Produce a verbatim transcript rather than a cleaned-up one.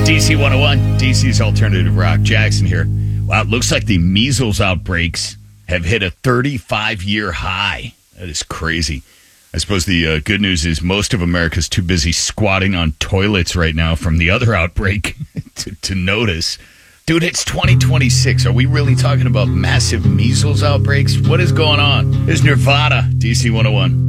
D C one oh one, D C's Alternative Rock. Jackson here. Wow, it looks like the measles outbreaks have hit a thirty-five-year high. That is crazy. I suppose the uh, good news is most of America's too busy squatting on toilets right now from the other outbreak to, to notice. Dude, it's twenty twenty-six. Are we really talking about massive measles outbreaks? What is going on? It's Nirvana, D C one oh one.